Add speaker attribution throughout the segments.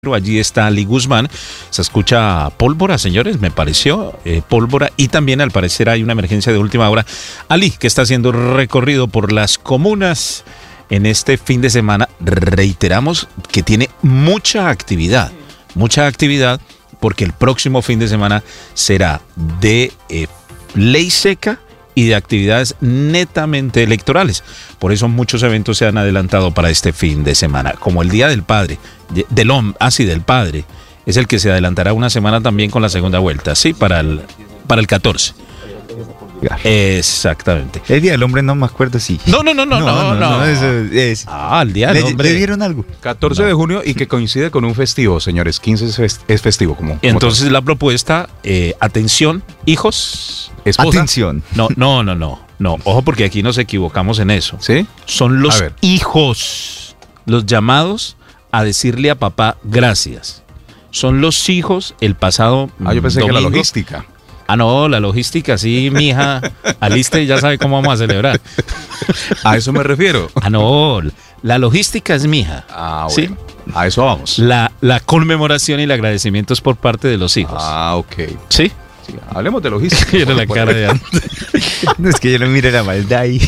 Speaker 1: Allí está Ali Guzmán, se escucha pólvora, señores, me pareció, pólvora, y también al parecer hay una emergencia de última hora. Ali, que está haciendo recorrido por las comunas en este fin de semana, reiteramos que tiene mucha actividad, porque el próximo fin de semana será de ley seca y de actividades netamente electorales. Por eso muchos eventos se han adelantado para este fin de semana, como el Día del Padre, del Padre, es el que se adelantará una semana también con la segunda vuelta, sí, para el 14. Exactamente.
Speaker 2: El Día del Hombre no me acuerdo, sí.
Speaker 1: No.
Speaker 2: Eso es.
Speaker 1: El Día del Hombre.
Speaker 2: ¿Le dieron algo?
Speaker 3: 14 de junio y que coincide con un festivo, señores. 15 es festivo.
Speaker 1: Entonces la propuesta, atención, hijos, esposa.
Speaker 2: Atención.
Speaker 1: No, ojo, porque aquí nos equivocamos en eso.
Speaker 3: ¿Sí?
Speaker 1: Son los hijos, los llamados a decirle a papá gracias. Son los hijos el pasado
Speaker 3: yo pensé
Speaker 1: domingo.
Speaker 3: que la logística.
Speaker 1: No, la logística, sí, mija, aliste, ya sabe cómo vamos a celebrar.
Speaker 3: A eso me refiero.
Speaker 1: No, la logística es mija.
Speaker 3: Bueno,
Speaker 1: ¿sí?
Speaker 3: A eso vamos.
Speaker 1: La conmemoración y el agradecimiento es por parte de los hijos.
Speaker 3: Ok.
Speaker 1: ¿Sí?
Speaker 3: Sí, hablemos de logística.
Speaker 1: Mira la cara de antes.
Speaker 2: No, es que yo no mire la maldad ahí.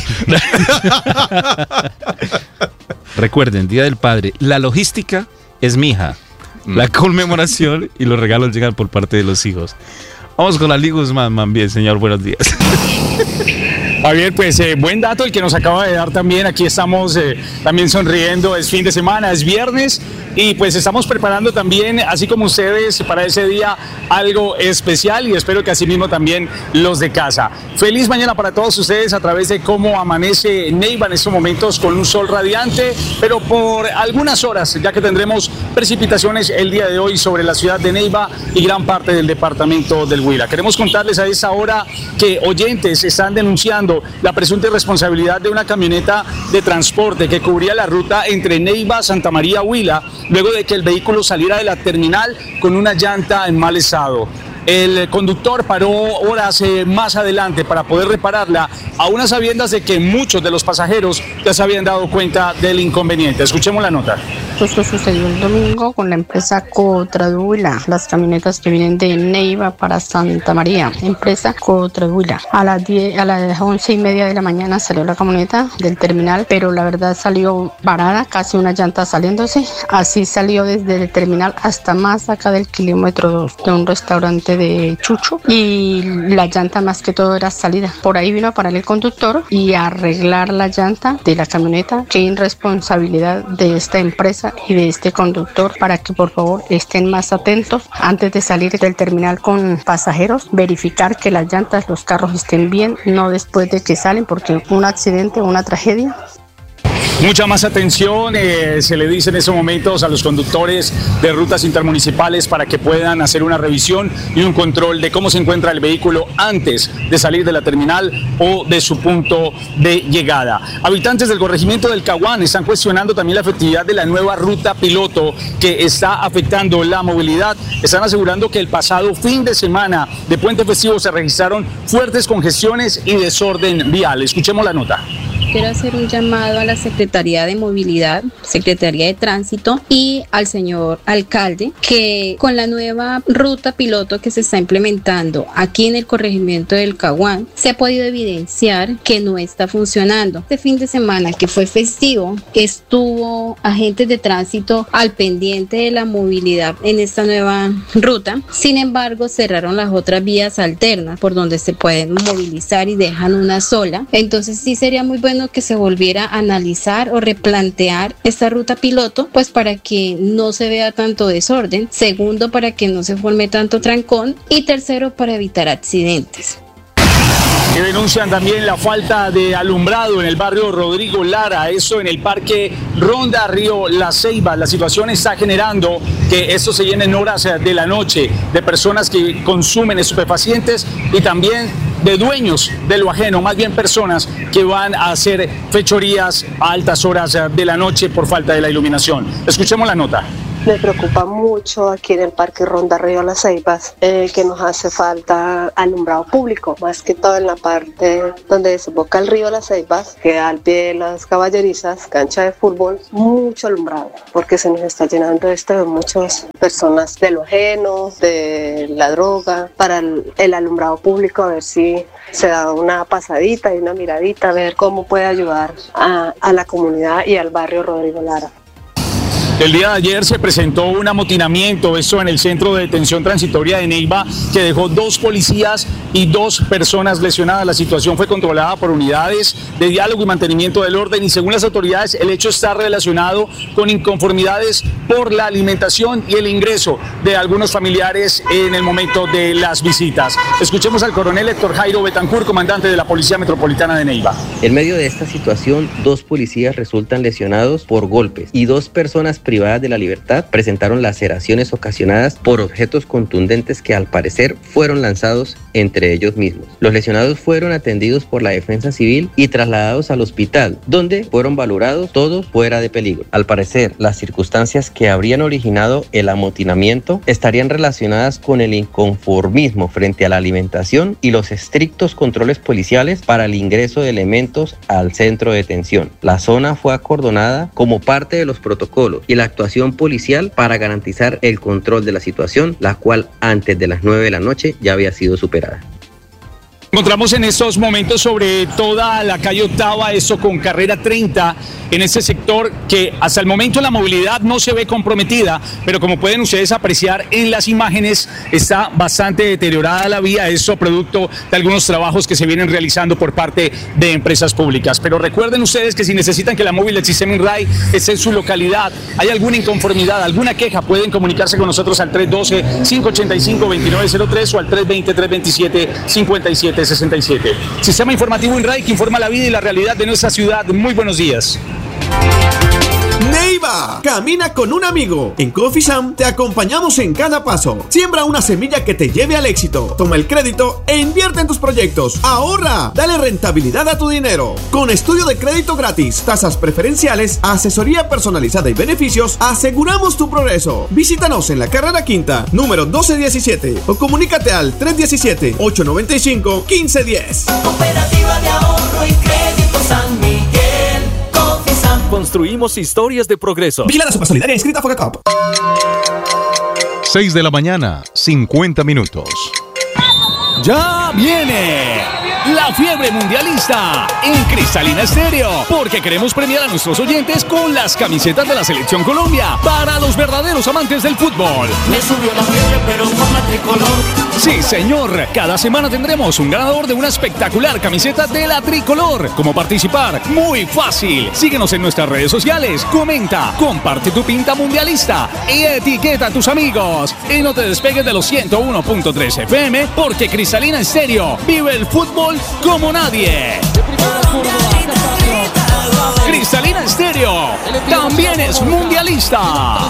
Speaker 1: Recuerden, Día del Padre, la logística es mija. La conmemoración y los regalos llegan por parte de los hijos. Vamos con Ali Guzmán, bien, señor, buenos días.
Speaker 4: Javier, pues buen dato el que nos acaba de dar también. Aquí estamos también sonriendo. Es fin de semana, es viernes y pues estamos preparando también, así como ustedes, para ese día algo especial y espero que así mismo también los de casa. Feliz mañana para todos ustedes a través de cómo amanece Neiva en estos momentos con un sol radiante, pero por algunas horas, ya que tendremos precipitaciones el día de hoy sobre la ciudad de Neiva y gran parte del departamento del Huila. Queremos contarles a esta hora que oyentes están denunciando la presunta irresponsabilidad de una camioneta de transporte que cubría la ruta entre Neiva, Santa María, Huila, luego de que el vehículo saliera de la terminal con una llanta en mal estado. El conductor paró horas más adelante para poder repararla, a unas sabiendas de que muchos de los pasajeros ya se habían dado cuenta del inconveniente. Escuchemos la nota.
Speaker 5: Esto sucedió el domingo con la empresa Cotraduila, las camionetas que vienen de Neiva para Santa María, empresa Cotraduila. A las 11:30 de la mañana salió la camioneta del terminal, pero la verdad salió varada, casi una llanta saliéndose. Así salió desde el terminal hasta más acá del kilómetro 2 de un restaurante de Chucho y la llanta más que todo era salida. Por ahí vino a parar el conductor y a arreglar la llanta de la camioneta. Qué irresponsabilidad de esta empresa y de este conductor, para que por favor estén más atentos antes de salir del terminal con pasajeros, verificar que las llantas, los carros estén bien, no después de que salen, porque un accidente o una tragedia.
Speaker 4: Mucha más atención se le dice en esos momentos a los conductores de rutas intermunicipales para que puedan hacer una revisión y un control de cómo se encuentra el vehículo antes de salir de la terminal o de su punto de llegada. Habitantes del corregimiento del Caguán están cuestionando también la efectividad de la nueva ruta piloto que está afectando la movilidad. Están asegurando que el pasado fin de semana de puente festivo se registraron fuertes congestiones y desorden vial. Escuchemos la nota.
Speaker 6: Quiero hacer un llamado a la Secretaría de Movilidad, Secretaría de Tránsito y al señor alcalde, que con la nueva ruta piloto que se está implementando aquí en el corregimiento del Caguán, se ha podido evidenciar que no está funcionando. Este fin de semana que fue festivo, estuvo agentes de tránsito al pendiente de la movilidad en esta nueva ruta. Sin embargo, cerraron las otras vías alternas por donde se pueden movilizar y dejan una sola. Entonces sí sería muy bueno que se volviera a analizar o replantear esta ruta piloto, pues para que no se vea tanto desorden. Segundo, para que no se forme tanto trancón. Y tercero, para evitar accidentes.
Speaker 4: Que denuncian también la falta de alumbrado en el barrio Rodrigo Lara, eso en el parque Ronda Río La Ceiba. La situación está generando que esto se llene en horas de la noche de personas que consumen estupefacientes y también de dueños de lo ajeno, más bien personas que van a hacer fechorías a altas horas de la noche por falta de la iluminación. Escuchemos la nota.
Speaker 7: Me preocupa mucho aquí en el Parque Ronda Río Las Ceibas que nos hace falta alumbrado público, más que todo en la parte donde desemboca el río Las Ceibas, que al pie de las caballerizas, cancha de fútbol, mucho alumbrado, porque se nos está llenando esto de muchas personas de lo ajeno, de la droga, para el alumbrado público, a ver si se da una pasadita y una miradita, a ver cómo puede ayudar a la comunidad y al barrio Rodrigo Lara.
Speaker 4: El día de ayer se presentó un amotinamiento, eso en el centro de detención transitoria de Neiva, que dejó 2 policías y 2 personas lesionadas. La situación fue controlada por unidades de diálogo y mantenimiento del orden y según las autoridades el hecho está relacionado con inconformidades por la alimentación y el ingreso de algunos familiares en el momento de las visitas. Escuchemos al coronel Héctor Jairo Betancur, comandante de la Policía Metropolitana de Neiva.
Speaker 8: En medio de esta situación, 2 policías resultan lesionados por golpes y 2 personas privadas de la libertad presentaron laceraciones ocasionadas por objetos contundentes que al parecer fueron lanzados entre ellos mismos. Los lesionados fueron atendidos por la Defensa Civil y trasladados al hospital, donde fueron valorados todos fuera de peligro. Al parecer, las circunstancias que habrían originado el amotinamiento estarían relacionadas con el inconformismo frente a la alimentación y los estrictos controles policiales para el ingreso de elementos al centro de detención. La zona fue acordonada como parte de los protocolos y la actuación policial para garantizar el control de la situación, la cual antes de las 9 de la noche ya había sido superada.
Speaker 4: Encontramos en estos momentos sobre toda la calle Octava, esto con carrera 30, en este sector que hasta el momento la movilidad no se ve comprometida, pero como pueden ustedes apreciar en las imágenes, está bastante deteriorada la vía, esto producto de algunos trabajos que se vienen realizando por parte de empresas públicas. Pero recuerden ustedes que si necesitan que la móvil del sistema INRAI esté en su localidad, hay alguna inconformidad, alguna queja, pueden comunicarse con nosotros al 312-585-2903 o al 320-327-5767. Sistema informativo INRAI que informa la vida y la realidad de nuestra ciudad. Muy buenos días.
Speaker 9: Neiva, camina con un amigo. En Coffee Sam te acompañamos en cada paso. Siembra una semilla que te lleve al éxito. Toma el crédito e invierte en tus proyectos. Ahorra, dale rentabilidad a tu dinero. Con estudio de crédito gratis, tasas preferenciales, asesoría personalizada y beneficios, aseguramos tu progreso. Visítanos en la carrera quinta, número 1217 o comunícate al 317-895-1510.
Speaker 10: Cooperativa de ahorro y crédito San Miguel.
Speaker 11: Construimos historias de progreso.
Speaker 9: Vigilada Supersolidaria inscrita a Fogacop.
Speaker 3: 6 de la mañana, 50 minutos.
Speaker 4: ¡Ya viene! La fiebre mundialista en Cristalina Estéreo, porque queremos premiar a nuestros oyentes con las camisetas de la Selección Colombia para los verdaderos amantes del fútbol.
Speaker 10: Me subió la fiebre, pero con la tricolor.
Speaker 4: Sí, señor. Cada semana tendremos un ganador de una espectacular camiseta de la tricolor. ¿Cómo participar? Muy fácil. Síguenos en nuestras redes sociales, comenta, comparte tu pinta mundialista y etiqueta a tus amigos. Y no te despegues de los 101.3 FM, porque Cristalina Estéreo vive el fútbol como nadie. Cristalina Estéreo también es mundialista.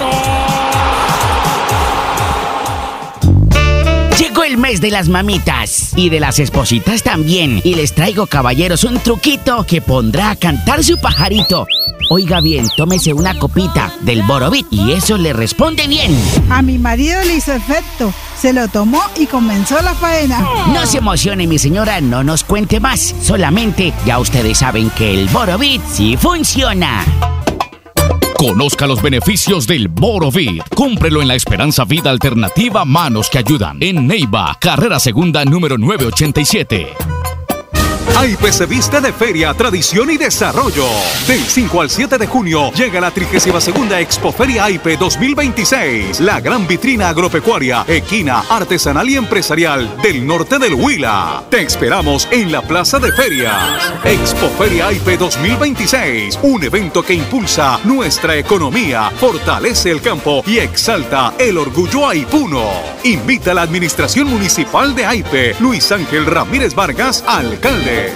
Speaker 12: Llegó el mes de las mamitas y de las espositas también. Y les traigo, caballeros, un truquito que pondrá a cantar su pajarito. Oiga bien, tómese una copita del Borovit y eso le responde bien.
Speaker 13: A mi marido le hizo efecto, se lo tomó y comenzó la faena.
Speaker 12: No se emocione, mi señora, no nos cuente más. Solamente ya ustedes saben que el Borovit sí funciona.
Speaker 14: Conozca los beneficios del Borovit. Cómprelo en la Esperanza Vida Alternativa Manos que Ayudan. En Neiva, carrera segunda número 987.
Speaker 15: AIPE se viste de feria, tradición y desarrollo. Del 5 al 7 de junio llega la 32ª Expoferia AIPE 2026. La gran vitrina agropecuaria, equina, artesanal y empresarial del norte del Huila. Te esperamos en la Plaza de Ferias. Expoferia AIPE 2026. Un evento que impulsa nuestra economía, fortalece el campo y exalta el orgullo aipuno. Invita a la Administración Municipal de AIPE, Luis Ángel Ramírez Vargas, alcalde.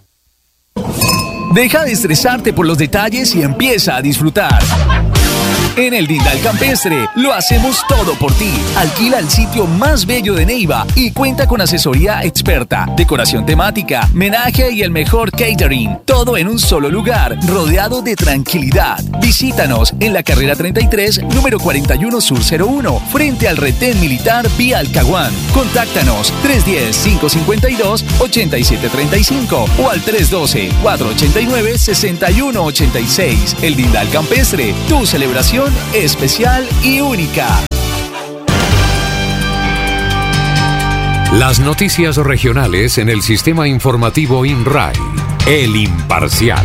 Speaker 4: Deja de estresarte por los detalles y empieza a disfrutar.
Speaker 11: En el Dindal Campestre lo hacemos todo por ti. Alquila el sitio más bello de Neiva y cuenta con asesoría experta, decoración temática, menaje y el mejor catering. Todo en un solo lugar, rodeado de tranquilidad. Visítanos en la carrera 33, número 41 Sur 01, frente al retén militar vía Alcahuán. Contáctanos 310-552-8735 o al 312-489-6186. El Dindal Campestre, tu celebración especial y única.
Speaker 16: Las noticias regionales en el sistema informativo INRAI. El Imparcial.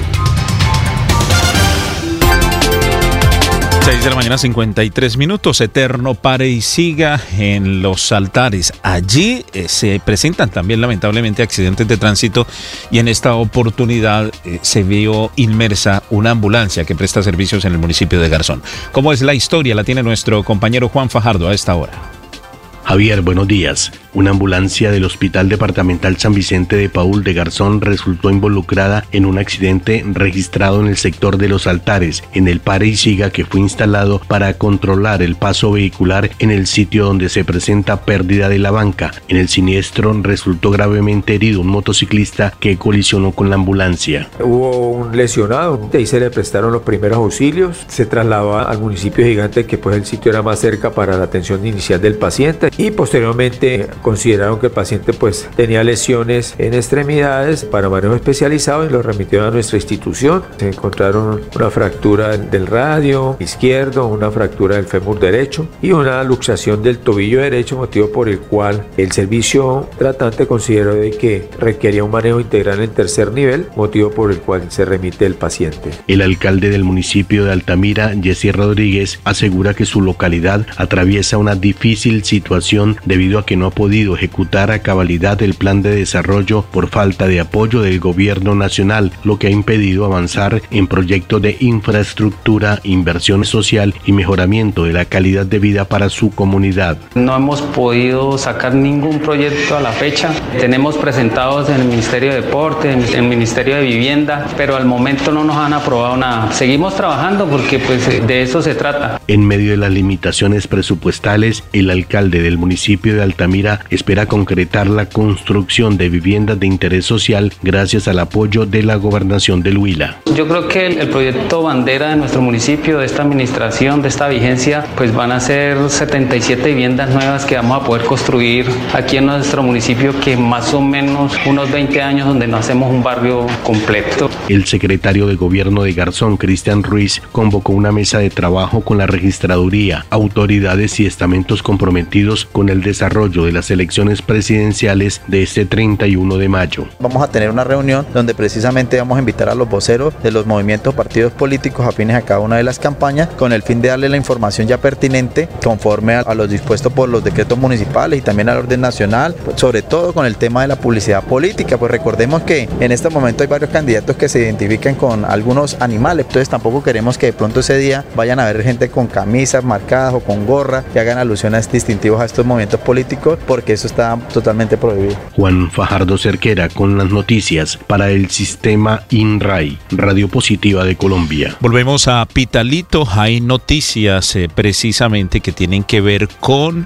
Speaker 1: 6 de la mañana, 53 minutos. Eterno pare y siga en los altares. Allí se presentan también lamentablemente accidentes de tránsito y en esta oportunidad se vio inmersa una ambulancia que presta servicios en el municipio de Garzón. ¿Cómo es la historia? La tiene nuestro compañero Juan Fajardo a esta hora.
Speaker 17: Javier, buenos días. Una ambulancia del Hospital Departamental San Vicente de Paúl de Garzón resultó involucrada en un accidente registrado en el sector de Los Altares, en el pare y siga que fue instalado para controlar el paso vehicular en el sitio donde se presenta pérdida de la banca. En el siniestro resultó gravemente herido un motociclista que colisionó con la ambulancia.
Speaker 18: Hubo un lesionado, ahí se le prestaron los primeros auxilios, se trasladó al municipio Gigante, que pues el sitio era más cerca para la atención inicial del paciente, y posteriormente consideraron que el paciente pues tenía lesiones en extremidades para manejo especializado y lo remitieron a nuestra institución. Se encontraron una fractura del radio izquierdo, una fractura del fémur derecho y una luxación del tobillo derecho, motivo por el cual el servicio tratante consideró de que requería un manejo integral en tercer nivel, motivo por el cual se remite el paciente.
Speaker 17: El alcalde del municipio de Altamira, Jessy Rodríguez, asegura que su localidad atraviesa una difícil situación debido a que no ha podido ejecutar a cabalidad el plan de desarrollo por falta de apoyo del gobierno nacional, lo que ha impedido avanzar en proyectos de infraestructura, inversión social y mejoramiento de la calidad de vida para su comunidad.
Speaker 19: No hemos podido sacar ningún proyecto a la fecha. Tenemos presentados en el Ministerio de Deporte, en el Ministerio de Vivienda, pero al momento no nos han aprobado nada. Seguimos trabajando porque pues de eso se trata.
Speaker 17: En medio de las limitaciones presupuestales, el alcalde del municipio de Altamira espera concretar la construcción de viviendas de interés social gracias al apoyo de la gobernación del Huila.
Speaker 19: Yo creo que el proyecto bandera de nuestro municipio, de esta administración, de esta vigencia, pues van a ser 77 viviendas nuevas que vamos a poder construir aquí en nuestro municipio, que más o menos unos 20 años donde no hacemos un barrio completo.
Speaker 17: El secretario de Gobierno de Garzón, Cristian Ruiz, convocó una mesa de trabajo con la registraduría, autoridades y estamentos comprometidos con el desarrollo de las elecciones presidenciales de este 31 de mayo.
Speaker 20: Vamos a tener una reunión donde precisamente vamos a invitar a los voceros de los movimientos, partidos políticos afines a cada una de las campañas, con el fin de darle la información ya pertinente conforme a los dispuestos por los decretos municipales y también al orden nacional, sobre todo con el tema de la publicidad política. Pues recordemos que en este momento hay varios candidatos que se identifican con algunos animales, entonces tampoco queremos que de pronto ese día vayan a ver gente con camisas marcadas o con gorra que hagan alusiones distintivas a estos movimientos políticos, porque eso está totalmente prohibido.
Speaker 17: Juan Fajardo Cerquera con las noticias para el sistema INRAI, Radio Positiva de Colombia.
Speaker 1: Volvemos a Pitalito. Hay noticias precisamente que tienen que ver con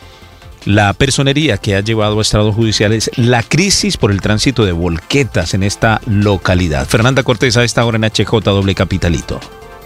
Speaker 1: la personería que ha llevado a estrados judiciales la crisis por el tránsito de volquetas en esta localidad. Fernanda Cortés a esta hora en HJW Capitalito.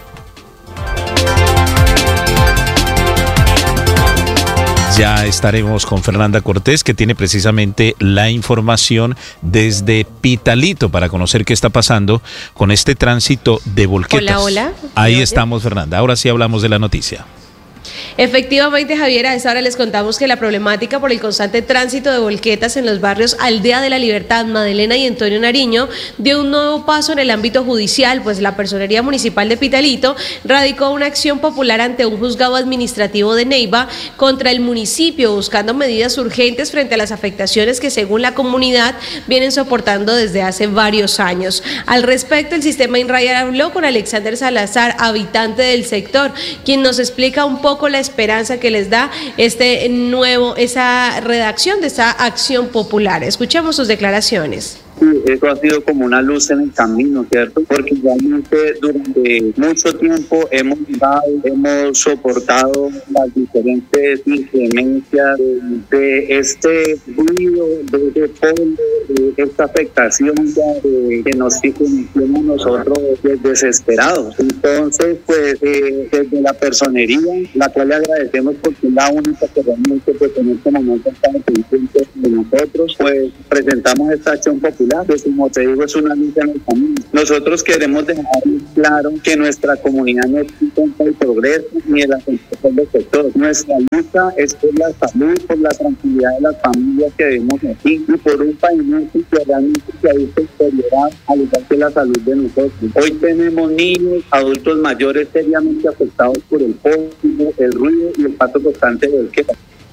Speaker 1: Ya estaremos con Fernanda Cortés, que tiene precisamente la información desde Pitalito para conocer qué está pasando con este tránsito de volquetas.
Speaker 21: Hola.
Speaker 1: Ahí estamos, Fernanda. Ahora sí hablamos de la noticia.
Speaker 21: Efectivamente, Javier, a esta hora les contamos que la problemática por el constante tránsito de volquetas en los barrios Aldea de la Libertad, Magdalena y Antonio Nariño dio un nuevo paso en el ámbito judicial, pues la Personería Municipal de Pitalito radicó una acción popular ante un juzgado administrativo de Neiva contra el municipio, buscando medidas urgentes frente a las afectaciones que según la comunidad vienen soportando desde hace varios años. Al respecto, el sistema INRAI habló con Alexander Salazar, habitante del sector, quien nos explica un poco la esperanza que les da esa redacción de esta acción popular. Escuchemos sus declaraciones.
Speaker 2: Esto ha sido como una luz en el camino, ¿cierto? Porque realmente durante mucho tiempo hemos soportado las diferentes inclemencias de este ruido, de este polvo, de esta afectación que nos tiene nosotros desesperados. Entonces, pues, desde la personería, la cual le agradecemos porque es la única que realmente pues, en este momento está pendiente de nosotros, pues presentamos esta acción popular, que como te digo es una lucha en el camino. Nosotros queremos dejar claro que nuestra comunidad no es contra el progreso ni el ascensor del sector. Nuestra lucha es por la salud, por la tranquilidad de las familias que vivimos aquí y por un pavimento que realmente se ha visto deteriorar al igual que la salud de nosotros. Hoy tenemos niños, adultos mayores seriamente afectados por el polvo, el ruido y el paso constante de volquetas.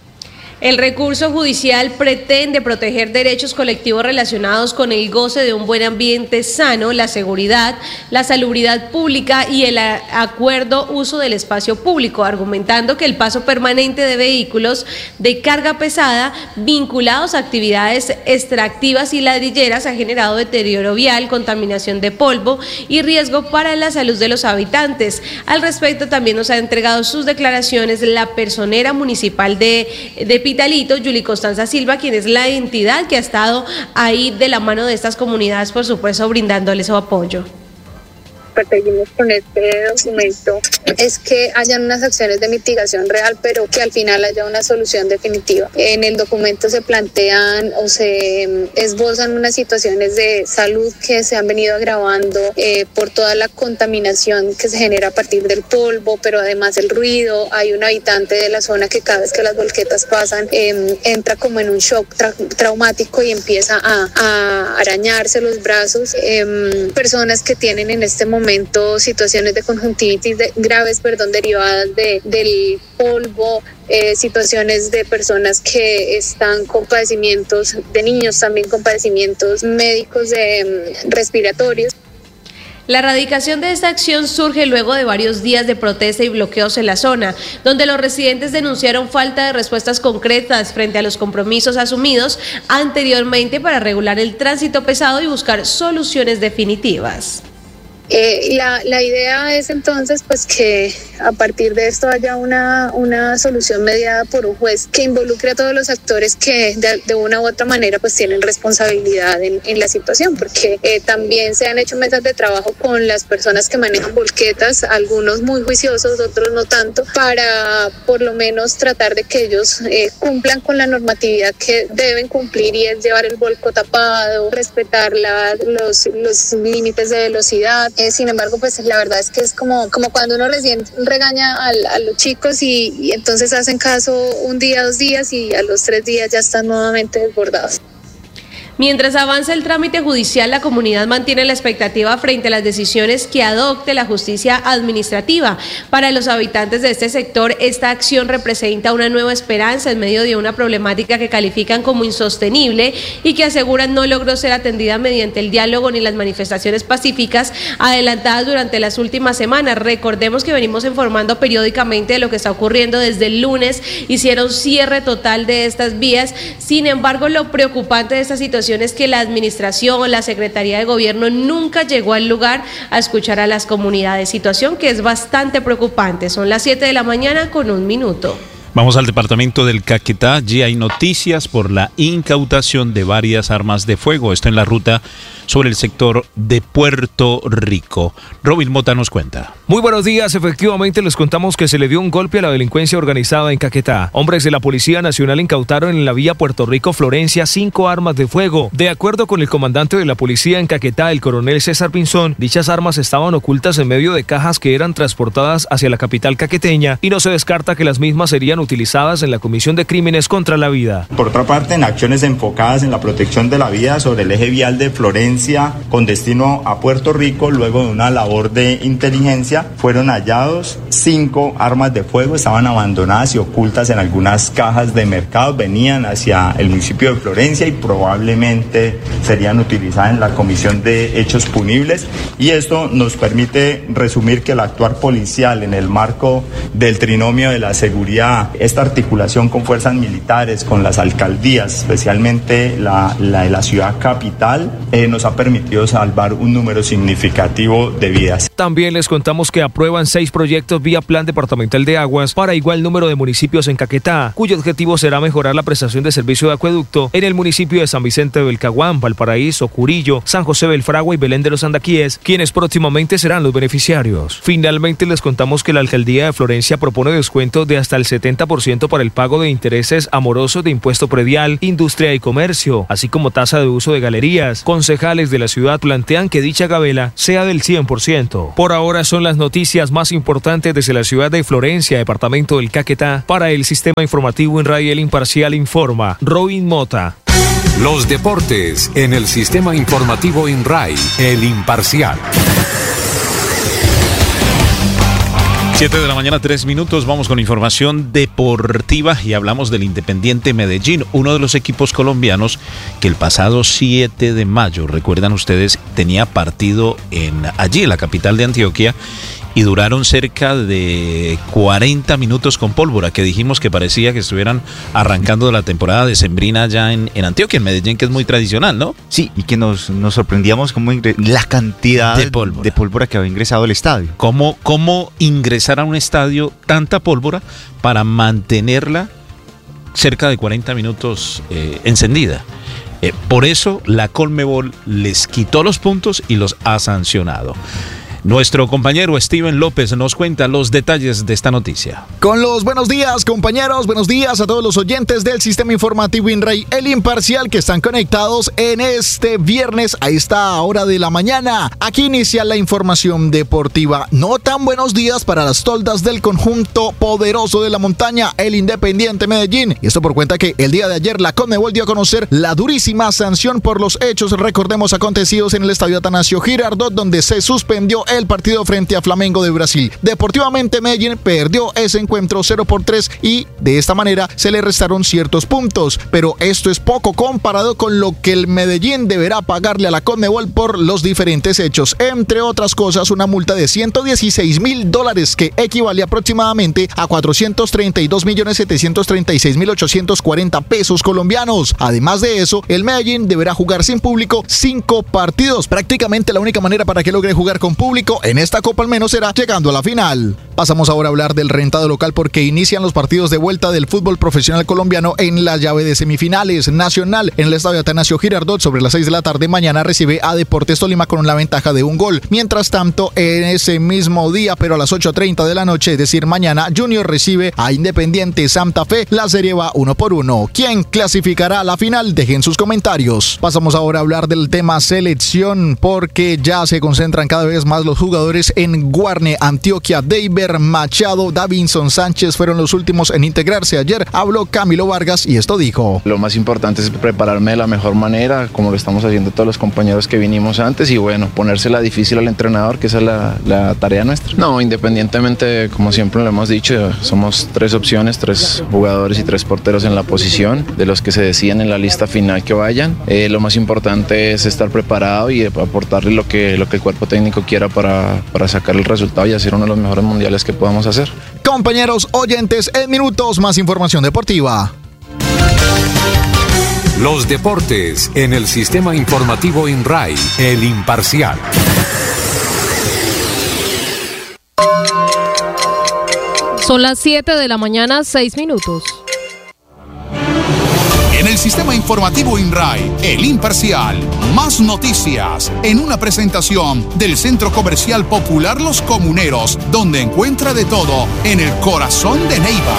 Speaker 21: El recurso judicial pretende proteger derechos colectivos relacionados con el goce de un buen ambiente sano, la seguridad, la salubridad pública y el acuerdo uso del espacio público, argumentando que el paso permanente de vehículos de carga pesada vinculados a actividades extractivas y ladrilleras ha generado deterioro vial, contaminación de polvo y riesgo para la salud de los habitantes. Al respecto también nos ha entregado sus declaraciones la personera municipal de Pitalito, Yuli Constanza Silva, quien es la entidad que ha estado ahí de la mano de estas comunidades, por supuesto, brindándoles su apoyo.
Speaker 22: Perseguimos con este documento es que hayan unas acciones de mitigación real, pero que al final haya una solución definitiva. En el documento se plantean o se esbozan unas situaciones de salud que se han venido agravando por toda la contaminación que se genera a partir del polvo, pero además el ruido. Hay un habitante de la zona que cada vez que las volquetas pasan entra como en un shock traumático y empieza a arañarse los brazos. Personas que tienen en este momento situaciones de conjuntivitis graves, derivadas del polvo, situaciones de personas que están con padecimientos, de niños también con padecimientos médicos respiratorios.
Speaker 21: La erradicación de esta acción surge luego de varios días de protesta y bloqueos en la zona, donde los residentes denunciaron falta de respuestas concretas frente a los compromisos asumidos anteriormente para regular el tránsito pesado y buscar soluciones definitivas.
Speaker 22: La idea es entonces pues que a partir de esto haya una solución mediada por un juez que involucre a todos los actores que de una u otra manera pues tienen responsabilidad en la situación, porque también se han hecho mesas de trabajo con las personas que manejan volquetas, algunos muy juiciosos, otros no tanto, para por lo menos tratar de que ellos cumplan con la normatividad que deben cumplir, y es llevar el volco tapado, respetar los límites de velocidad. Sin embargo, pues la verdad es que es como cuando uno recién regaña a los chicos y entonces hacen caso un día, 2 días y a los 3 días ya están nuevamente desbordados.
Speaker 21: Mientras avanza el trámite judicial, la comunidad mantiene la expectativa frente a las decisiones que adopte la justicia administrativa. Para los habitantes de este sector, esta acción representa una nueva esperanza en medio de una problemática que califican como insostenible y que aseguran no logró ser atendida mediante el diálogo ni las manifestaciones pacíficas adelantadas durante las últimas semanas. Recordemos que venimos informando periódicamente de lo que está ocurriendo. Desde el lunes hicieron cierre total de estas vías. Sin embargo, lo preocupante de esta situación es que la administración, la Secretaría de Gobierno nunca llegó al lugar a escuchar a las comunidades, situación que es bastante preocupante. Son las 7 de la mañana con 1 minuto.
Speaker 1: Vamos al departamento del Caquetá. Allí hay noticias por la incautación de varias armas de fuego. Esto en la ruta sobre el sector de Puerto Rico. Robin Mota nos cuenta.
Speaker 23: Muy buenos días. Efectivamente, les contamos que se le dio un golpe a la delincuencia organizada en Caquetá. Hombres de la Policía Nacional incautaron en la vía Puerto Rico-Florencia 5 armas de fuego. De acuerdo con el comandante de la policía en Caquetá, el coronel César Pinzón, dichas armas estaban ocultas en medio de cajas que eran transportadas hacia la capital caqueteña y no se descarta que las mismas serían utilizadas en la comisión de crímenes contra la vida.
Speaker 24: Por otra parte, en acciones enfocadas en la protección de la vida sobre el eje vial de Florencia con destino a Puerto Rico, luego de una labor de inteligencia, fueron hallados 5 armas de fuego, estaban abandonadas y ocultas en algunas cajas de mercado, venían hacia el municipio de Florencia y probablemente serían utilizadas en la comisión de hechos punibles, y esto nos permite resumir que el actuar policial en el marco del trinomio de la seguridad, Esta articulación con fuerzas militares, con las alcaldías, especialmente la de la ciudad capital, nos ha permitido salvar un número significativo de vidas.
Speaker 23: También les contamos que aprueban 6 proyectos vía Plan Departamental de Aguas para igual número de municipios en Caquetá, cuyo objetivo será mejorar la prestación de servicio de acueducto en el municipio de San Vicente de Belcaguán, Valparaíso, Curillo, San José del Fragua y Belén de los Andaquíes, quienes próximamente serán los beneficiarios. Finalmente les contamos que la alcaldía de Florencia propone descuento de hasta el 70% para el pago de intereses amorosos de impuesto predial, industria y comercio, así como tasa de uso de galerías. Concejales de la ciudad plantean que dicha gabela sea del 100%. Por ahora son las noticias más importantes desde la ciudad de Florencia, departamento del Caquetá. Para el sistema informativo en Radio El Imparcial informa Robin Mota.
Speaker 16: Los deportes en el sistema informativo INRAI, El Imparcial.
Speaker 1: 7 de la mañana, 3 minutos, vamos con información deportiva y hablamos del Independiente Medellín, uno de los equipos colombianos que el pasado 7 de mayo, recuerdan ustedes, tenía partido allí en la capital de Antioquia y duraron cerca de 40 minutos con pólvora, que dijimos que parecía que estuvieran arrancando la temporada decembrina allá en Antioquia, en Medellín, que es muy tradicional, ¿no?
Speaker 5: Sí, y que nos sorprendíamos como la cantidad de pólvora que había ingresado al estadio.
Speaker 1: ¿Cómo ingresar a un estadio tanta pólvora para mantenerla cerca de 40 minutos encendida? Por eso la Conmebol les quitó los puntos y los ha sancionado. Nuestro compañero Steven López nos cuenta los detalles de esta noticia.
Speaker 6: Con los buenos días, compañeros, buenos días a todos los oyentes del sistema informativo INRAI El Imparcial que están conectados en este viernes a esta hora de la mañana. Aquí inicia la información deportiva. No tan buenos días para las toldas del conjunto poderoso de la montaña, el Independiente Medellín. Y esto por cuenta que el día de ayer la Conmebol dio a conocer la durísima sanción por los hechos, recordemos, acontecidos en el estadio Atanasio Girardot, donde se suspendió el partido frente a Flamengo de Brasil. Deportivamente Medellín perdió ese encuentro 0-3 y de esta manera se le restaron ciertos puntos, pero esto es poco comparado con lo que el Medellín deberá pagarle a la Conmebol por los diferentes hechos, entre otras cosas una multa de $116,000 que equivale aproximadamente a 432.736.840 pesos colombianos. Además de eso, el Medellín deberá jugar sin público 5 partidos, prácticamente la única manera para que logre jugar con público en esta Copa al menos será llegando a la final. Pasamos ahora a hablar del rentado local porque inician los partidos de vuelta del fútbol profesional colombiano en la llave de semifinales. Nacional en el estadio Atanasio Girardot sobre las 6 de la tarde mañana recibe a Deportes Tolima con la ventaja de 1 gol. Mientras tanto, en ese mismo día, pero a las 8:30 de la noche, es decir mañana, Junior recibe a Independiente Santa Fe. La serie va 1-1. ¿Quién clasificará a la final? Dejen sus comentarios. Pasamos ahora a hablar del tema selección porque ya se concentran cada vez más los jugadores en Guarne, Antioquia. Deiber Machado, Davinson Sánchez fueron los últimos en integrarse. Ayer habló Camilo Vargas y esto dijo:
Speaker 7: lo más importante es prepararme de la mejor manera, como lo estamos haciendo todos los compañeros que vinimos antes, y bueno, ponérsela difícil al entrenador, que esa es la tarea nuestra. No, independientemente, como siempre lo hemos dicho, somos 3 opciones, 3 jugadores y 3 porteros en la posición, de los que se deciden en la lista final que vayan. Lo más importante es estar preparado y aportarle lo que el cuerpo técnico quiera para sacar el resultado y hacer uno de los mejores mundiales que podamos hacer.
Speaker 6: Compañeros oyentes, en minutos más información deportiva.
Speaker 16: Los deportes en el sistema informativo INRAI, El Imparcial.
Speaker 8: Son las 7 de la mañana, 6 minutos.
Speaker 25: En el sistema informativo INRAI, El Imparcial, más noticias en una presentación del Centro Comercial Popular Los Comuneros, donde encuentra de todo en el corazón de Neiva.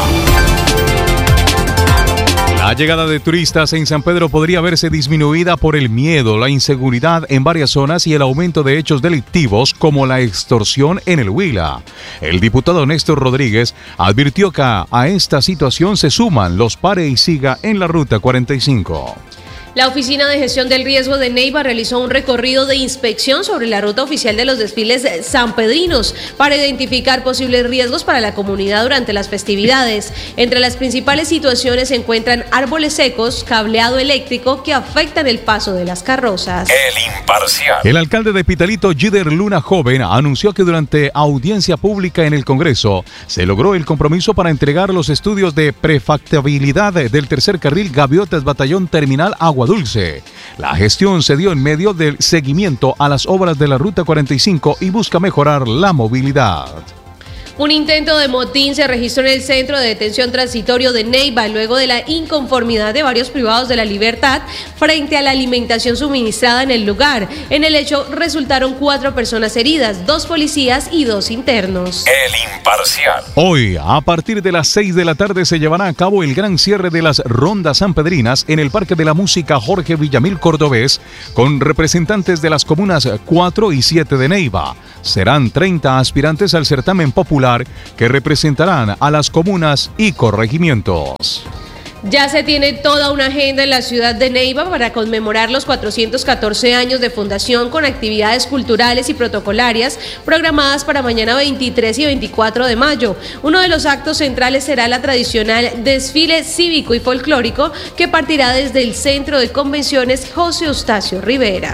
Speaker 3: La llegada de turistas en San Pedro podría verse disminuida por el miedo, la inseguridad en varias zonas y el aumento de hechos delictivos como la extorsión en el Huila. El diputado Néstor Rodríguez advirtió que a esta situación se suman los pare y siga en la Ruta 45.
Speaker 21: La Oficina de Gestión del Riesgo de Neiva realizó un recorrido de inspección sobre la ruta oficial de los desfiles sanpedrinos para identificar posibles riesgos para la comunidad durante las festividades. Entre las principales situaciones se encuentran árboles secos, cableado eléctrico que afectan el paso de las carrozas.
Speaker 16: El Imparcial.
Speaker 3: El alcalde de Pitalito, Gider Luna Joven, anunció que durante audiencia pública en el Congreso se logró el compromiso para entregar los estudios de prefactibilidad del tercer carril Gaviotas Batallón Terminal Agua Dulce. La gestión se dio en medio del seguimiento a las obras de la Ruta 45 y busca mejorar la movilidad.
Speaker 21: Un intento de motín se registró en el centro de detención transitorio de Neiva luego de la inconformidad de varios privados de la libertad frente a la alimentación suministrada en el lugar. En el hecho resultaron 4 personas heridas, 2 policías y 2 internos.
Speaker 16: El Imparcial.
Speaker 3: Hoy, a partir de las 6 de la tarde, se llevará a cabo el gran cierre de las rondas sanpedrinas en el Parque de la Música Jorge Villamil Cordobés, con representantes de las comunas 4 y 7 de Neiva. Serán 30 aspirantes al certamen popular que representarán a las comunas y corregimientos.
Speaker 21: Ya se tiene toda una agenda en la ciudad de Neiva para conmemorar los 414 años de fundación con actividades culturales y protocolarias programadas para mañana 23 y 24 de mayo. Uno de los actos centrales será la tradicional desfile cívico y folclórico que partirá desde el Centro de Convenciones José Eustacio Rivera.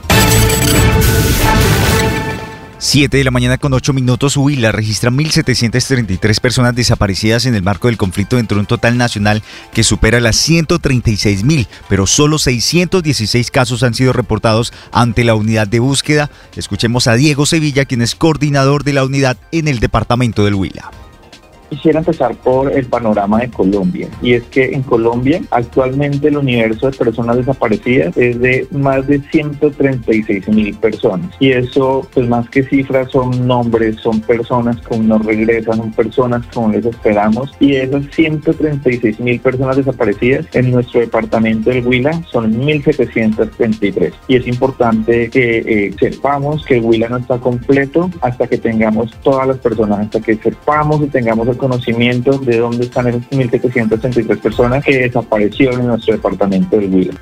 Speaker 5: 7 de la mañana con 8 minutos, Huila registra 1.733 personas desaparecidas en el marco del conflicto dentro de un total nacional que supera las 136.000, pero solo 616 casos han sido reportados ante la unidad de búsqueda. Escuchemos a Diego Sevilla, quien es coordinador de la unidad en el departamento del Huila.
Speaker 9: Quisiera empezar por el panorama de Colombia, y es que en Colombia actualmente el universo de personas desaparecidas es de más de 136.000 personas, y eso pues más que cifras son nombres, son personas que no regresan, son personas que no les esperamos, y esas 136.000 personas desaparecidas en nuestro departamento del Huila son 1.733, y es importante que sepamos que el Huila no está completo hasta que tengamos todas las personas, hasta que sepamos y tengamos el conocimiento de dónde están esas 1.733 personas que desaparecieron en nuestro departamento del Huila.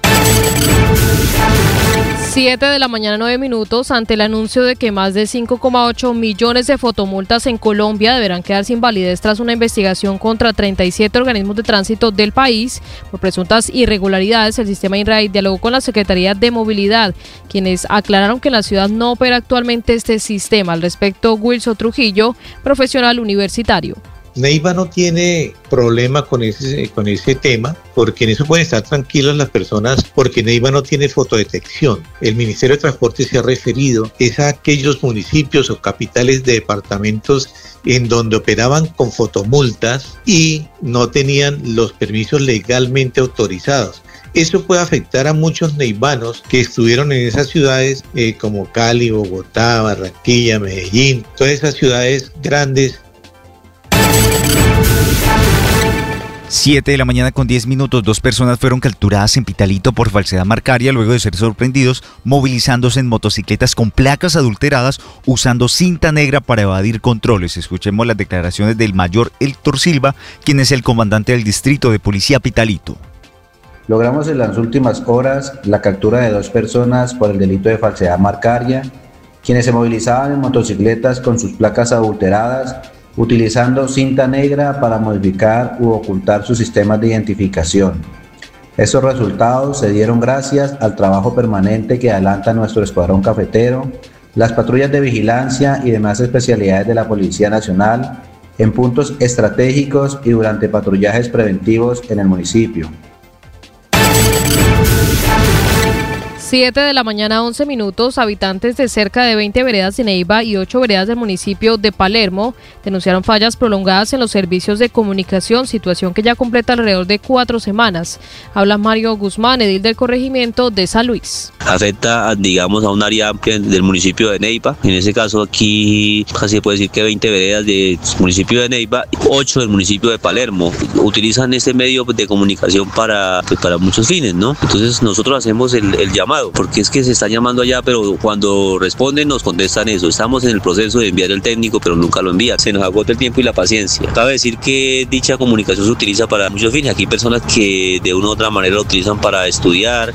Speaker 8: 7 de la mañana, 9 minutos, ante el anuncio de que más de 5,8 millones de fotomultas en Colombia deberán quedar sin validez tras una investigación contra 37 organismos de tránsito del país por presuntas irregularidades, el sistema INRAI dialogó con la Secretaría de Movilidad, quienes aclararon que en la ciudad no opera actualmente este sistema. Al respecto, Wilson Trujillo, profesional universitario.
Speaker 10: Neiva no tiene problema con ese tema, porque en eso pueden estar tranquilas las personas, porque Neiva no tiene fotodetección. El Ministerio de Transporte se ha referido a aquellos municipios o capitales de departamentos en donde operaban con fotomultas y no tenían los permisos legalmente autorizados. Eso puede afectar a muchos neivanos que estuvieron en esas ciudades como Cali, Bogotá, Barranquilla, Medellín, todas esas ciudades grandes.
Speaker 5: 7 de la mañana con 10 minutos, 2 personas fueron capturadas en Pitalito por falsedad marcaria luego de ser sorprendidos movilizándose en motocicletas con placas adulteradas usando cinta negra para evadir controles. Escuchemos las declaraciones del mayor Héctor Silva, quien es el comandante del distrito de policía Pitalito.
Speaker 12: Logramos en las últimas horas la captura de 2 personas por el delito de falsedad marcaria, quienes se movilizaban en motocicletas con sus placas adulteradas, utilizando cinta negra para modificar u ocultar sus sistemas de identificación. Estos resultados se dieron gracias al trabajo permanente que adelanta nuestro escuadrón cafetero, las patrullas de vigilancia y demás especialidades de la Policía Nacional en puntos estratégicos y durante patrullajes preventivos en el municipio.
Speaker 8: 7 de la mañana, 11 minutos, habitantes de cerca de 20 veredas de Neiva y 8 veredas del municipio de Palermo denunciaron fallas prolongadas en los servicios de comunicación, situación que ya completa alrededor de 4 semanas. Habla Mario Guzmán, edil del corregimiento de San Luis.
Speaker 13: Afecta, digamos, a un área amplia del municipio de Neiva. En ese caso aquí casi se puede decir que 20 veredas del municipio de Neiva, 8 del municipio de Palermo. Utilizan este medio de comunicación para muchos fines, ¿no? Entonces nosotros hacemos el llamado llamado, porque es que se está llamando allá, pero cuando responden nos contestan eso, estamos en el proceso de enviar el técnico, pero nunca lo envían, se nos agota el tiempo y la paciencia. Cabe decir que dicha comunicación se utiliza para muchos fines, aquí hay personas que de una u otra manera lo utilizan para estudiar.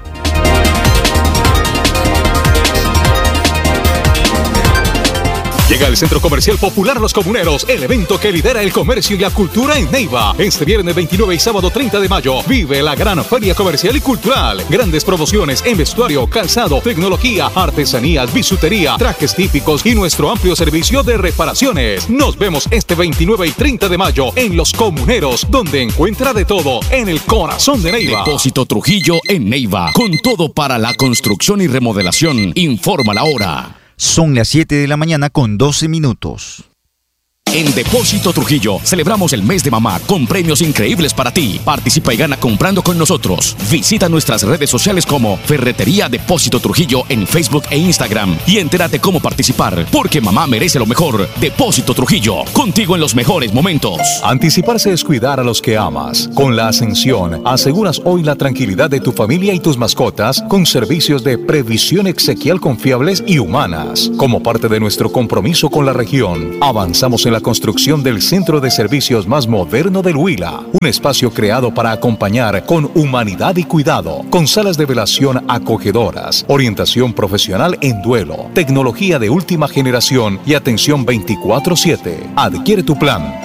Speaker 3: Llega el Centro Comercial Popular Los Comuneros, el evento que lidera el comercio y la cultura en Neiva. Este viernes 29 y sábado 30 de mayo, vive la gran feria comercial y cultural. Grandes promociones en vestuario, calzado, tecnología, artesanías, bisutería, trajes típicos y nuestro amplio servicio de reparaciones. Nos vemos este 29 y 30 de mayo en Los Comuneros, donde encuentra de todo en el corazón de Neiva.
Speaker 4: Depósito Trujillo en Neiva, con todo para la construcción y remodelación. Informa la hora.
Speaker 5: Son las 7 de la mañana con 12 minutos.
Speaker 4: En Depósito Trujillo celebramos el mes de mamá con premios increíbles para ti. Participa y gana comprando con nosotros. Visita nuestras redes sociales como Ferretería Depósito Trujillo en Facebook e Instagram y entérate cómo participar, porque mamá merece lo mejor. Depósito Trujillo, contigo en los mejores momentos.
Speaker 3: Anticiparse es cuidar a los que amas. Con la Ascensión, aseguras hoy la tranquilidad de tu familia y tus mascotas con servicios de previsión exequial confiables y humanas. Como parte de nuestro compromiso con la región, avanzamos en la construcción del centro de servicios más moderno del Huila, un espacio creado para acompañar con humanidad y cuidado, con salas de velación acogedoras, orientación profesional en duelo, tecnología de última generación y atención 24/7. Adquiere tu plan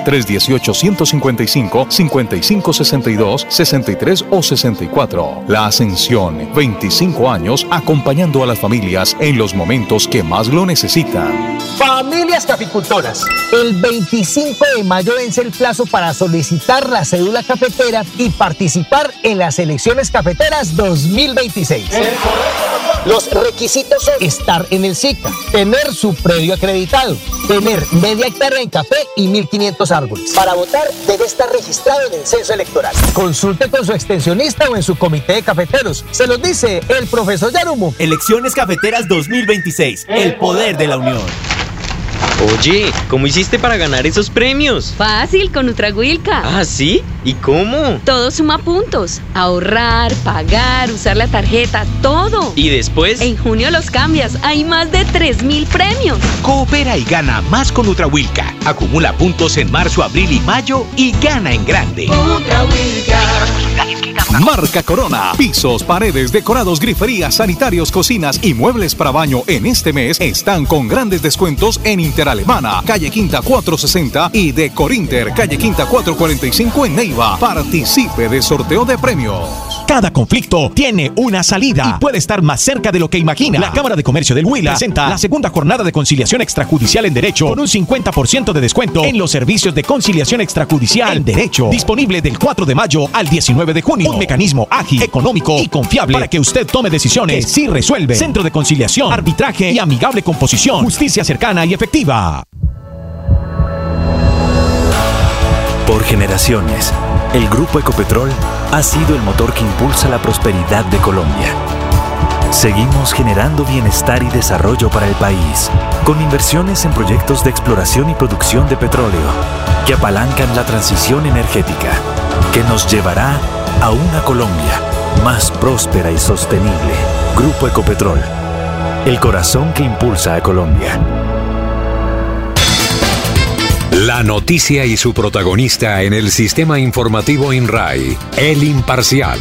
Speaker 3: 318-155-5562, 63 o 64. La Ascensión, 25 años acompañando a las familias en los momentos que más lo necesitan.
Speaker 11: Familias caficultoras, el 25 de mayo vence el plazo para solicitar la cédula cafetera y participar en las elecciones cafeteras 2026. Los requisitos son estar en el SICA, tener su predio acreditado, tener media hectárea en café y 1.500 árboles. Para votar debe estar registrado en el censo electoral. Consulte con su extensionista o en su comité de cafeteros. Se los dice el profesor Yarumo.
Speaker 14: Elecciones cafeteras 2026, el poder de la unión.
Speaker 15: Oye, ¿cómo hiciste para ganar esos premios?
Speaker 18: Fácil, con Nutrahuilca.
Speaker 15: ¿Ah, sí? ¿Y cómo?
Speaker 18: Todo suma puntos. Ahorrar, pagar, usar la tarjeta, todo.
Speaker 15: ¿Y después?
Speaker 18: En junio los cambias. Hay más de 3.000 premios.
Speaker 26: Coopera y gana más con Nutrahuilca. Acumula puntos en marzo, abril y mayo y gana en grande.
Speaker 11: Nutrahuilca. Marca Corona. Pisos, paredes, decorados, griferías, sanitarios, cocinas y muebles para baño en este mes están con grandes descuentos en Interalemana, calle Quinta 460 y de Corinter, calle Quinta 445 en Neiva. Participe de sorteo de premios.
Speaker 27: Cada conflicto tiene una salida y puede estar más cerca de lo que imagina. La Cámara de Comercio del Huila presenta la segunda jornada de conciliación extrajudicial en Derecho con un 50% de descuento en los servicios de conciliación extrajudicial en Derecho. Disponible del 4 de mayo al 19 de junio. Un mecanismo ágil, económico y confiable para que usted tome decisiones que sí resuelve. Centro de conciliación, arbitraje y amigable composición. Justicia cercana y efectiva.
Speaker 28: Por generaciones, el Grupo Ecopetrol ha sido el motor que impulsa la prosperidad de Colombia. Seguimos generando bienestar y desarrollo para el país, con inversiones en proyectos de exploración y producción de petróleo, que apalancan la transición energética, que nos llevará a una Colombia más próspera y sostenible. Grupo Ecopetrol, el corazón que impulsa a Colombia.
Speaker 16: La noticia y su protagonista en el sistema informativo INRAI, El Imparcial.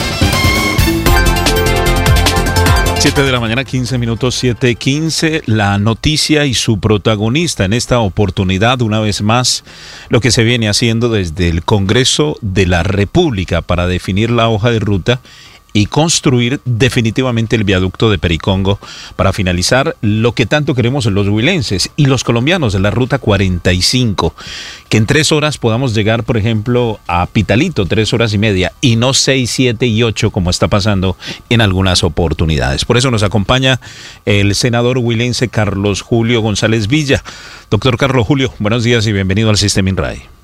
Speaker 1: 7 de la mañana, 15 minutos, 7:15. La noticia y su protagonista en esta oportunidad, una vez más, lo que se viene haciendo desde el Congreso de la República para definir la hoja de ruta y construir definitivamente el viaducto de Pericongo para finalizar lo que tanto queremos los huilenses y los colombianos de la Ruta 45, que en 3 horas podamos llegar, por ejemplo, a Pitalito, 3 horas y media, y no 6, 7 y 8 como está pasando en algunas oportunidades. Por eso nos acompaña el senador huilense Carlos Julio González Villa. Doctor Carlos Julio, buenos días y bienvenido al Sistema INRAI.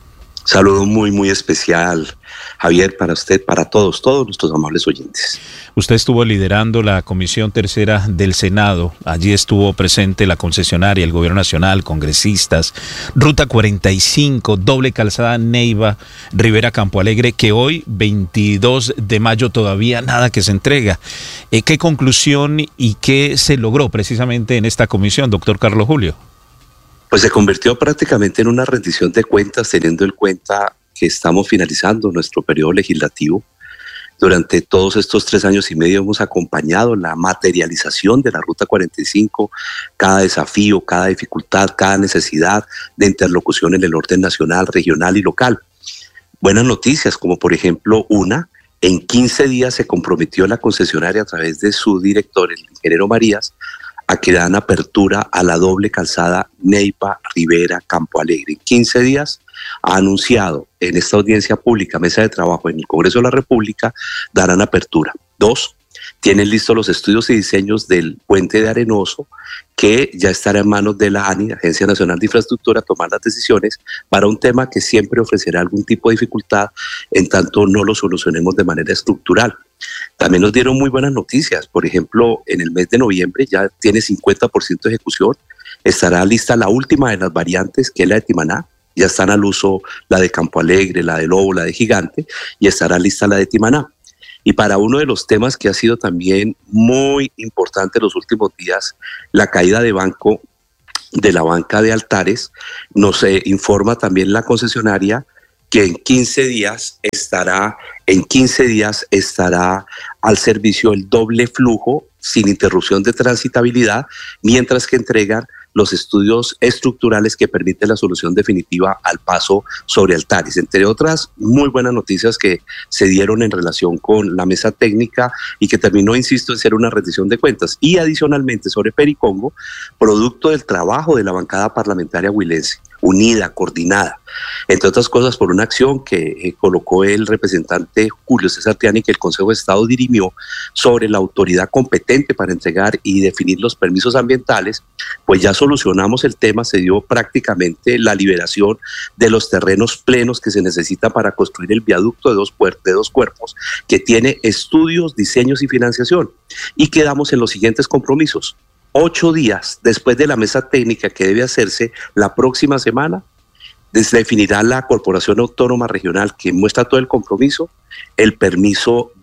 Speaker 2: Saludo muy especial, Javier, para usted, para todos nuestros amables oyentes.
Speaker 1: Usted estuvo liderando la Comisión Tercera del Senado. Allí estuvo presente la concesionaria, el Gobierno Nacional, congresistas, Ruta 45, doble calzada Neiva, Rivera Campo Alegre, que hoy, 22 de mayo, todavía nada que se entrega. ¿Qué conclusión y qué se logró precisamente en esta comisión, doctor Carlos Julio?
Speaker 2: Pues se convirtió prácticamente en una rendición de cuentas, teniendo en cuenta que estamos finalizando nuestro periodo legislativo. Durante todos estos 3 años y medio hemos acompañado la materialización de la Ruta 45, cada desafío, cada dificultad, cada necesidad de interlocución en el orden nacional, regional y local. Buenas noticias, como por ejemplo en 15 días se comprometió la concesionaria a través de su director, el ingeniero Marías, a que dan apertura a la doble calzada Neiva, Rivera, Campo Alegre. En 15 días ha anunciado en esta audiencia pública, mesa de trabajo en el Congreso de la República, darán apertura. 2, tienen listos los estudios y diseños del puente de Arenoso, que ya estará en manos de la ANI, Agencia Nacional de Infraestructura, tomar las decisiones para un tema que siempre ofrecerá algún tipo de dificultad en tanto no lo solucionemos de manera estructural. También nos dieron muy buenas noticias. Por ejemplo, en el mes de noviembre ya tiene 50% de ejecución. Estará lista la última de las variantes, que es la de Timaná. Ya están al uso la de Campo Alegre, la de Lobo, la de Gigante, y estará lista la de Timaná. Y para uno de los temas que ha sido también muy importante en los últimos días, la caída de la banca de Altares, nos informa también la concesionaria que en 15 días estará al servicio el doble flujo sin interrupción de transitabilidad, mientras que entregan los estudios estructurales que permiten la solución definitiva al paso sobre Altares, entre otras muy buenas noticias que se dieron en relación con la mesa técnica y que terminó, insisto, en ser una rendición de cuentas. Y adicionalmente sobre Pericongo, producto del trabajo de la bancada parlamentaria huilense, unida, coordinada, entre otras cosas por una acción que colocó el representante Julio César Tiani, que el Consejo de Estado dirimió sobre la autoridad competente para entregar y definir los permisos ambientales, pues ya solucionamos el tema. Se dio prácticamente la liberación de los terrenos plenos que se necesitan para construir el viaducto de dos cuerpos, que tiene estudios, diseños y financiación. Y quedamos en los siguientes compromisos. 8 días después de la mesa técnica que debe hacerse la próxima semana, definirá la Corporación Autónoma Regional, que muestra todo el compromiso, el permiso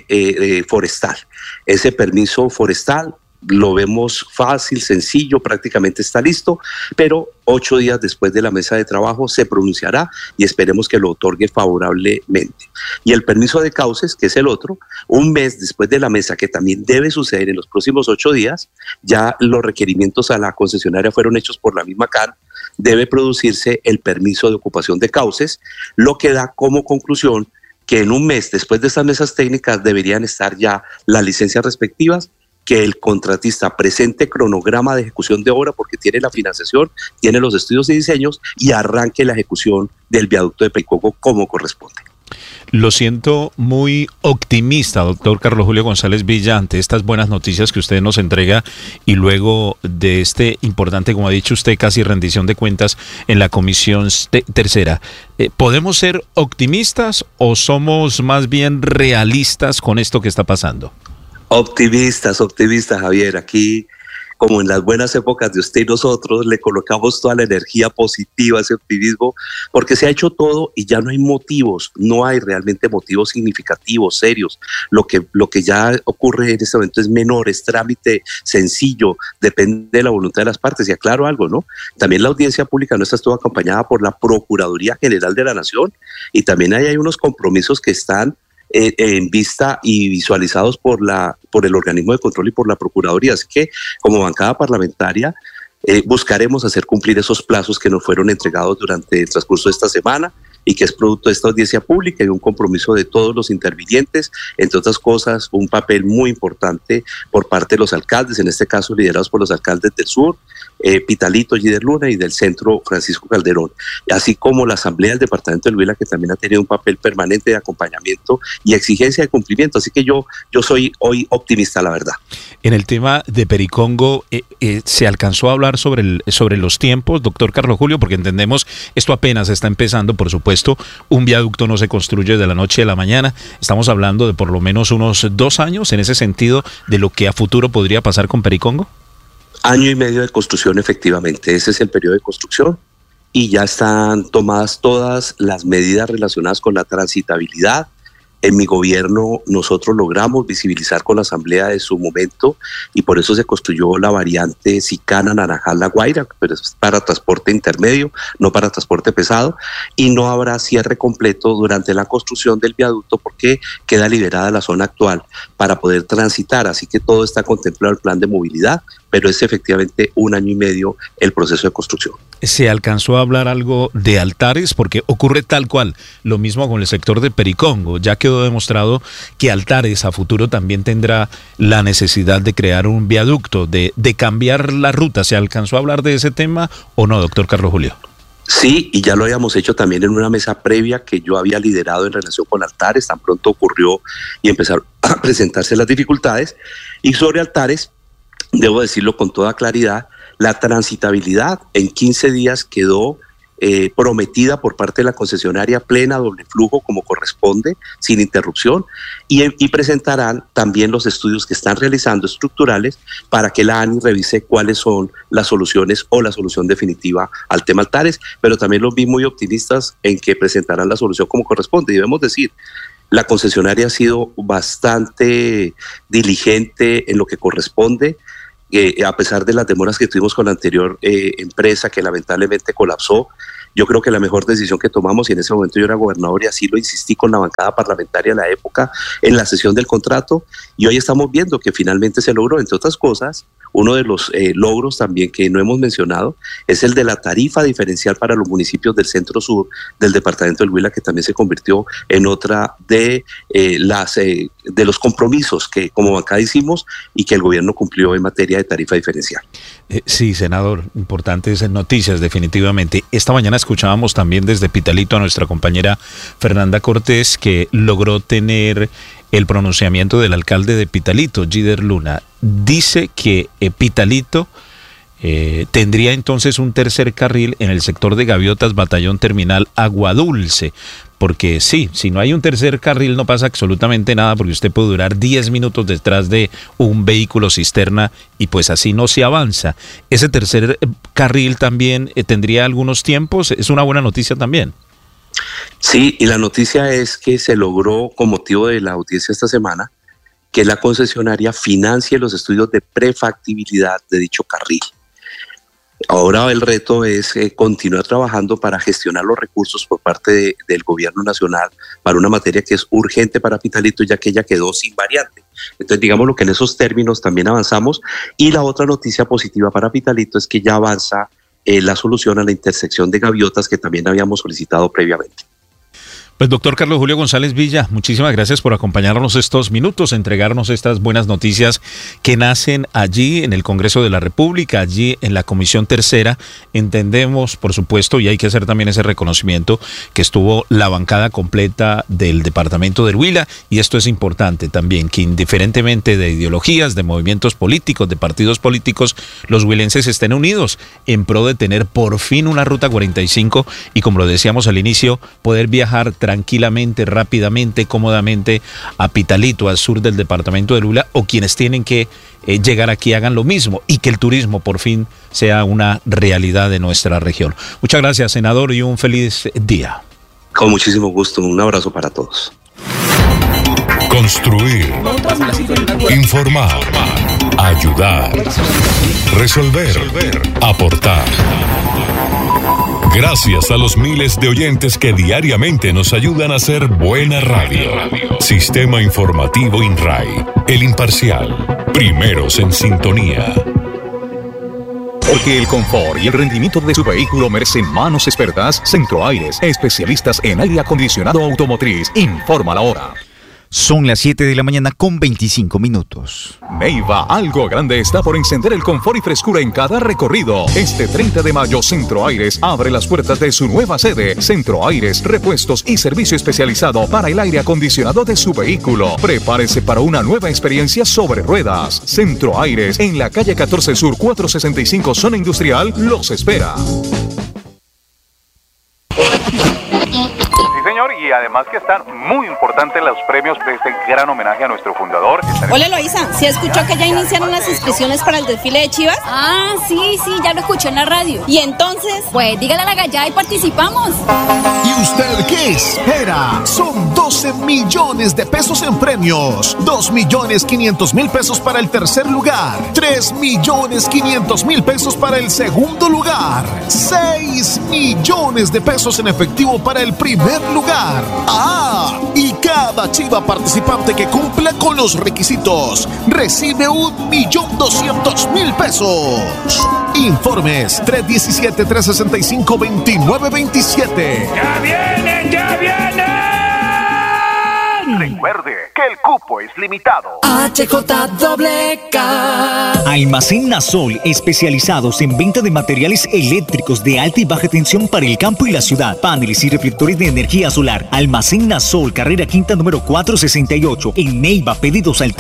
Speaker 2: de forestal. Ese permiso forestal lo vemos fácil, sencillo, prácticamente está listo, pero 8 días después de la mesa de trabajo se pronunciará y esperemos que lo otorgue favorablemente. Y el permiso de cauces, que es el otro, un mes después de la mesa, que también debe suceder en los próximos 8 días, ya los requerimientos a la concesionaria fueron hechos por la misma CAN, debe producirse el permiso de ocupación de cauces, lo que da como conclusión que en un mes después de estas mesas técnicas deberían estar ya las licencias respectivas, que el contratista presente cronograma de ejecución de obra porque tiene la financiación, tiene los estudios y diseños y arranque la ejecución del viaducto de Pericongo como corresponde.
Speaker 1: Lo siento muy optimista, doctor Carlos Julio González Villa, ante estas buenas noticias que usted nos entrega y luego de este importante, como ha dicho usted, casi rendición de cuentas en la Comisión Tercera. ¿Podemos ser optimistas o somos más bien realistas con esto que está pasando?
Speaker 2: Optimistas, Javier. Aquí, como en las buenas épocas de usted y nosotros, le colocamos toda la energía positiva, ese optimismo, porque se ha hecho todo y ya no hay motivos, no hay realmente motivos significativos, serios. Lo que ya ocurre en este momento es menor, es trámite sencillo, depende de la voluntad de las partes. Y aclaro algo, ¿no? También la audiencia pública nuestra estuvo acompañada por la Procuraduría General de la Nación y también hay unos compromisos que están en vista y visualizados por el organismo de control y por la Procuraduría. Así que como bancada parlamentaria buscaremos hacer cumplir esos plazos que nos fueron entregados durante el transcurso de esta semana y que es producto de esta audiencia pública y un compromiso de todos los intervinientes, entre otras cosas un papel muy importante por parte de los alcaldes, en este caso liderados por los alcaldes del sur, Pitalito, Gider Luna, y del Centro Francisco Calderón, así como la Asamblea del Departamento del Huila, que también ha tenido un papel permanente de acompañamiento y exigencia de cumplimiento. Así que yo soy hoy optimista, la verdad.
Speaker 1: En el tema de Pericongo, ¿se alcanzó a hablar sobre los tiempos, doctor Carlos Julio? Porque entendemos, esto apenas está empezando, por supuesto, un viaducto no se construye de la noche a la mañana, estamos hablando de por lo menos unos 2 años en ese sentido de lo que a futuro podría pasar con Pericongo.
Speaker 2: 1 año y medio de construcción, efectivamente, ese es el periodo de construcción, y ya están tomadas todas las medidas relacionadas con la transitabilidad. En mi gobierno nosotros logramos visibilizar con la Asamblea de su momento, y por eso se construyó la variante Sicana-Naranjal-La Guaira, pero es para transporte intermedio, no para transporte pesado, y no habrá cierre completo durante la construcción del viaducto porque queda liberada la zona actual para poder transitar, así que todo está contemplado en el plan de movilidad, pero es efectivamente 1 año y medio el proceso de construcción.
Speaker 1: ¿Se alcanzó a hablar algo de Altares? Porque ocurre tal cual, lo mismo con el sector de Pericongo. Ya quedó demostrado que Altares a futuro también tendrá la necesidad de crear un viaducto, de cambiar la ruta. ¿Se alcanzó a hablar de ese tema o no, doctor Carlos Julio?
Speaker 2: Sí, y ya lo habíamos hecho también en una mesa previa que yo había liderado en relación con Altares. Tan pronto ocurrió y empezaron a presentarse las dificultades. Y sobre Altares, debo decirlo con toda claridad, la transitabilidad en 15 días quedó prometida por parte de la concesionaria, plena, doble flujo, como corresponde, sin interrupción, y presentarán también los estudios que están realizando estructurales para que la ANI revise cuáles son las soluciones o la solución definitiva al tema Altares, pero también los vi muy optimistas en que presentarán la solución como corresponde. Y debemos decir, la concesionaria ha sido bastante diligente en lo que corresponde, a pesar de las demoras que tuvimos con la anterior empresa que lamentablemente colapsó. Yo creo que la mejor decisión que tomamos, y en ese momento yo era gobernador y así lo insistí con la bancada parlamentaria de la época en la sesión del contrato, y hoy estamos viendo que finalmente se logró. Entre otras cosas, uno de los logros también que no hemos mencionado es el de la tarifa diferencial para los municipios del centro sur del departamento del Huila, que también se convirtió en otra de los compromisos que como bancada hicimos y que el gobierno cumplió en materia de tarifa diferencial.
Speaker 1: Sí, senador, importantes noticias definitivamente. Esta mañana escuchábamos también desde Pitalito a nuestra compañera Fernanda Cortés, que logró tener el pronunciamiento del alcalde de Pitalito, Gider Luna. Dice que Pitalito tendría entonces un tercer carril en el sector de Gaviotas, Batallón Terminal Aguadulce, porque sí, si no hay un tercer carril no pasa absolutamente nada, porque usted puede durar 10 minutos detrás de un vehículo cisterna y pues así no se avanza. Ese tercer carril también tendría algunos tiempos, es una buena noticia también.
Speaker 2: Sí, y la noticia es que se logró, con motivo de la audiencia esta semana, que la concesionaria financie los estudios de prefactibilidad de dicho carril. Ahora el reto es continuar trabajando para gestionar los recursos por parte del gobierno nacional para una materia que es urgente para Pitalito, ya que ella quedó sin variante. Entonces, digamos lo que en esos términos también avanzamos. Y la otra noticia positiva para Pitalito es que ya avanza la solución a la intersección de Gaviotas, que también habíamos solicitado previamente.
Speaker 1: Pues doctor Carlos Julio González Villa, muchísimas gracias por acompañarnos estos minutos, entregarnos estas buenas noticias que nacen allí en el Congreso de la República, allí en la Comisión Tercera. Entendemos, por supuesto, y hay que hacer también ese reconocimiento, que estuvo la bancada completa del departamento del Huila, y esto es importante también, que indiferentemente de ideologías, de movimientos políticos, de partidos políticos, los huilenses estén unidos en pro de tener por fin una ruta 45 y, como lo decíamos al inicio, poder viajar tranquilamente, rápidamente, cómodamente a Pitalito, al sur del departamento del Huila, o quienes tienen que llegar aquí hagan lo mismo, y que el turismo por fin sea una realidad de nuestra región. Muchas gracias, senador, y un feliz día.
Speaker 2: Con muchísimo gusto, un abrazo para todos.
Speaker 16: Construir, informar, ayudar, resolver, aportar. Gracias a los miles de oyentes que diariamente nos ayudan a hacer buena radio. Sistema Informativo INRAI, el imparcial, primeros en sintonía.
Speaker 27: Porque el confort y el rendimiento de su vehículo merecen manos expertas, Centro Aires, especialistas en aire acondicionado automotriz, informa la hora.
Speaker 5: Son las 7 de la mañana con 25 minutos.
Speaker 3: Neiva Algo Grande está por encender el confort y frescura en cada recorrido. Este 30 de mayo, Centro Aires abre las puertas de su nueva sede. Centro Aires, repuestos y servicio especializado para el aire acondicionado de su vehículo. Prepárese para una nueva experiencia sobre ruedas. Centro Aires, en la calle 14 Sur 465, zona industrial, los espera.
Speaker 6: Sí, señor, y además que están muy importantes los premios de este gran homenaje a nuestro fundador.
Speaker 7: Hola, Eloísa, ¿sí escuchó que ya iniciaron las inscripciones para el desfile de Chivas?
Speaker 17: Ah, sí, ya lo escuché en la radio.
Speaker 7: ¿Y entonces?
Speaker 17: Pues dígale a la gallada y participamos.
Speaker 19: ¿Y usted qué espera? Son 12 millones de pesos en premios. 2.500.000 pesos para el tercer lugar. 3.500.000 pesos para el segundo lugar. 6 millones de pesos en efectivo para el primer lugar. ¡Ah! Y cada chiva participante que cumpla con los requisitos recibe 1.200.000 pesos. Informes 317-365-2927.
Speaker 6: ¡Ya vienen, ya vienen! Recuerde que el cupo es limitado.
Speaker 20: HJWK. Almacén Nasol, especializados en venta de materiales eléctricos de alta y baja tensión para el campo y la ciudad. Paneles y reflectores de energía solar. Almacén Nasol, carrera quinta número 468. En Neiva, pedidos al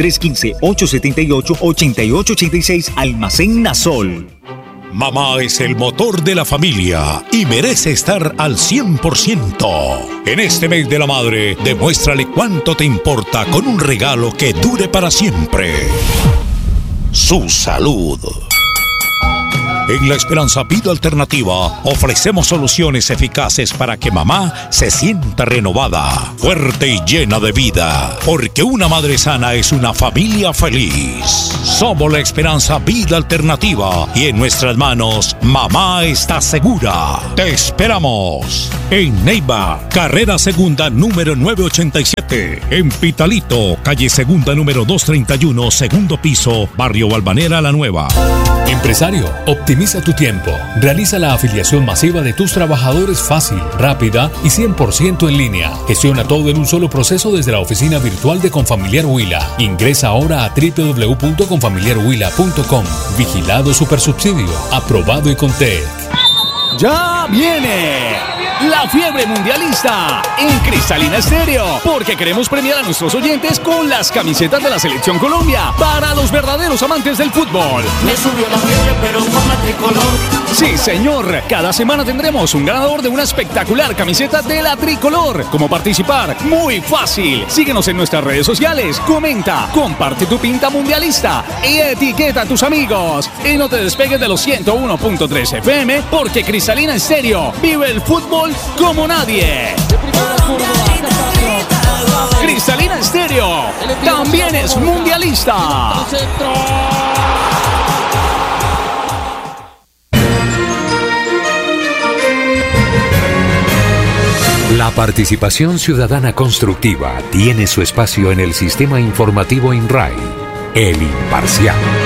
Speaker 20: 315-878-8886. Almacén Nasol.
Speaker 22: Mamá es el motor de la familia y merece estar al 100%. En este mes de la madre, demuéstrale cuánto te importa con un regalo que dure para siempre. Su salud. En La Esperanza Vida Alternativa ofrecemos soluciones eficaces para que mamá se sienta renovada, fuerte y llena de vida, porque una madre sana es una familia feliz. Somos La Esperanza Vida Alternativa y en nuestras manos mamá está segura. Te esperamos en Neiva, carrera segunda número 987, en Pitalito, calle segunda número 231, segundo piso, barrio Balvanera La Nueva.
Speaker 23: Empresario, optimiza tu tiempo. Realiza la afiliación masiva de tus trabajadores fácil, rápida y 100% en línea. Gestiona todo en un solo proceso desde la oficina virtual de Confamiliar Huila. Ingresa ahora a www.confamiliarhuila.com. Vigilado Supersubsidio. Aprobado y Contec.
Speaker 24: ¡Ya viene! La fiebre mundialista en Cristalina Estéreo, porque queremos premiar a nuestros oyentes con las camisetas de la Selección Colombia para los verdaderos amantes del fútbol.
Speaker 20: Me subió la fiebre, pero con la tricolor.
Speaker 24: Sí, señor. Cada semana tendremos un ganador de una espectacular camiseta de la tricolor. ¿Cómo participar? Muy fácil. Síguenos en nuestras redes sociales. Comenta, comparte tu pinta mundialista y etiqueta a tus amigos. Y no te despegues de los 101.3 FM, porque Cristalina Estéreo vive el fútbol como nadie. Cristalina Estéreo también es mundialista.
Speaker 26: La participación ciudadana constructiva tiene su espacio en el sistema informativo INRAI, El Imparcial.